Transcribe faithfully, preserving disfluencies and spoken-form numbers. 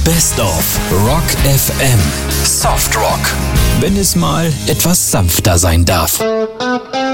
Best of Rock F M. Soft Rock. Wenn es mal etwas sanfter sein darf.